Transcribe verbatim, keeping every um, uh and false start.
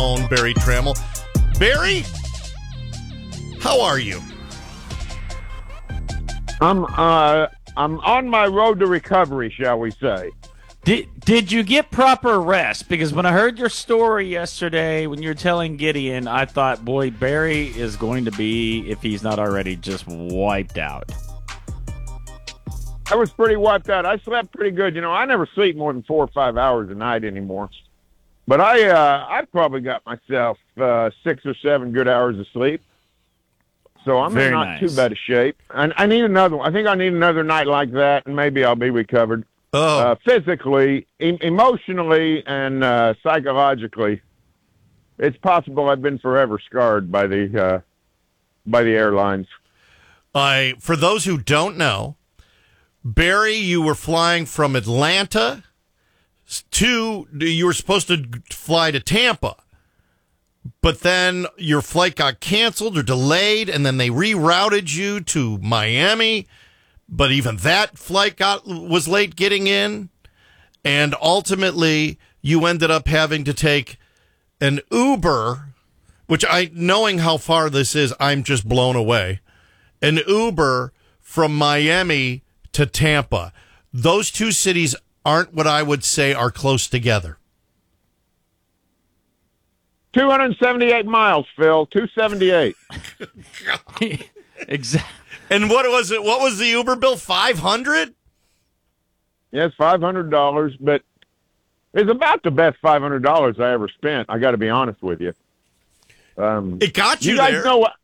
own Barry Trammell. Barry, how are you? I'm uh I'm on my road to recovery, shall we say. Did did you get proper rest? Because when I heard your story yesterday, when you were telling Gideon, I thought, boy, Barry is going to be, if he's not already, just wiped out. I was pretty wiped out. I slept pretty good. You know, I never sleep more than four or five hours a night anymore. But I uh I probably got myself uh, six or seven good hours of sleep. So I'm Very in not nice. too bad a shape. And I need another one. I think I need another night like that, and maybe I'll be recovered. Oh, Uh, physically, e- emotionally, and uh, psychologically, it's possible I've been forever scarred by the uh, by the airlines. I. For those who don't know, Barry, you were flying from Atlanta to. You were supposed to fly to Tampa, but then your flight got canceled or delayed, and then they rerouted you to Miami. But even that flight got was late getting in, and ultimately you ended up having to take an Uber, which I, knowing how far this is, I'm just blown away. An Uber from Miami to Tampa. Those two cities aren't what I would say are close together. two hundred seventy-eight miles, Phil. two seventy-eight. Exactly. And what was it? What was the Uber bill? five hundred? Yes, five hundred dollars, but it's about the best five hundred dollars I ever spent. I got to be honest with you. Um, It got you, you guys there. know what?